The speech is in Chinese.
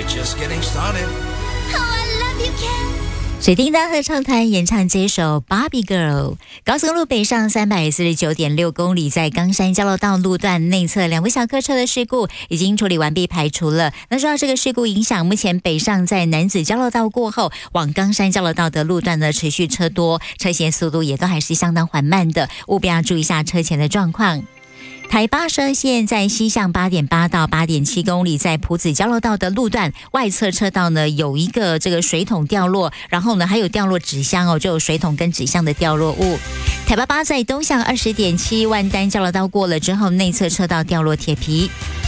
just getting started. Oh, I love you, Ken. 水叮当合唱团演唱这首 Barbie Girl。高速路北上349.6公里，在冈山交流道路段内侧2部小客车的事故已经处理完毕排除了。那受到这个事故影响，目前北上在楠梓交流道过后往冈山交流道的路段呢持续车多，车行速度也都还是相当缓慢的，务必要注意一下车前的状况。台812线在西向8.8到8.7公里，在埔子交流道的路段外侧车道呢有一个这个水桶掉落，然后呢还有掉落纸箱哦，就有水桶跟纸箱的掉落物。台88在东向20.7万丹交流道过了之后，内侧车道掉落铁皮。